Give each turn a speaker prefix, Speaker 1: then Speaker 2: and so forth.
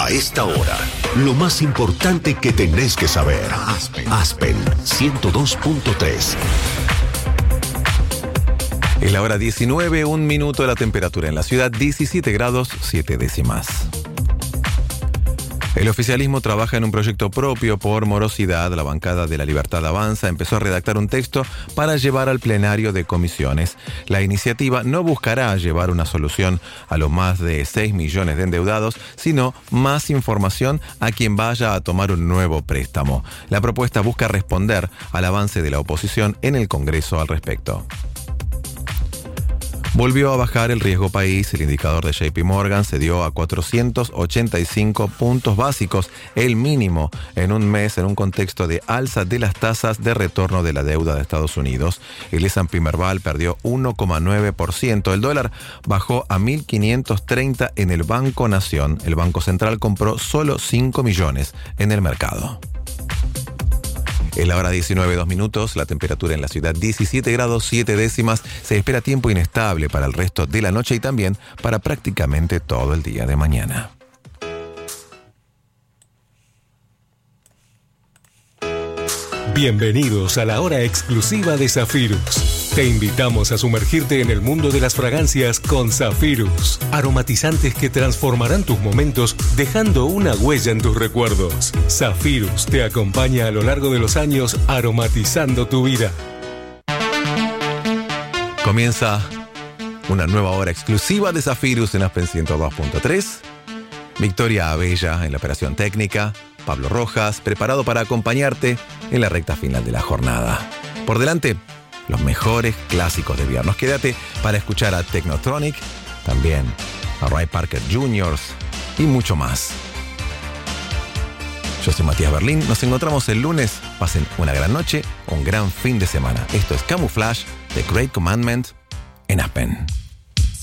Speaker 1: A esta hora, lo más importante que tenés que saber. Aspen 102.3.
Speaker 2: Es la hora 19, 1 minuto, la temperatura en la ciudad 17 grados 7 décimas. El oficialismo trabaja en un proyecto propio por morosidad. La bancada de La Libertad Avanza empezó a redactar un texto para llevar al plenario de comisiones. La iniciativa no buscará llevar una solución a los más de 6 millones de endeudados, sino más información a quien vaya a tomar un nuevo préstamo. La propuesta busca responder al avance de la oposición en el Congreso al respecto. Volvió a bajar el riesgo país. El indicador de JP Morgan se dio a 485 puntos básicos, el mínimo en un mes en un contexto de alza de las tasas de retorno de la deuda de Estados Unidos. El S&P Merval perdió 1,9%. El dólar bajó a 1.530 en el Banco Nación. El Banco Central compró solo 5 millones en el mercado. Es la hora 19, 2 minutos, la temperatura en la ciudad 17 grados 7 décimas. Se espera tiempo inestable para el resto de la noche y también para prácticamente todo el día de mañana.
Speaker 3: Bienvenidos a la hora exclusiva de Zafirus. Te invitamos a sumergirte en el mundo de las fragancias con Zafirus. Aromatizantes que transformarán tus momentos dejando una huella en tus recuerdos. Zafirus te acompaña a lo largo de los años aromatizando tu vida.
Speaker 2: Comienza una nueva hora exclusiva de Zafirus en Aspen 102.3. Victoria Abella en la operación técnica. Pablo Rojas, preparado para acompañarte en la recta final de la jornada. Por delante, los mejores clásicos de viernes. Quédate para escuchar a Technotronic, también a Ray Parker Jr. y mucho más. Yo soy Matías Berlín. Nos encontramos el lunes. Pasen una gran noche, un gran fin de semana. Esto es Camouflage, The Great Commandment, en Aspen.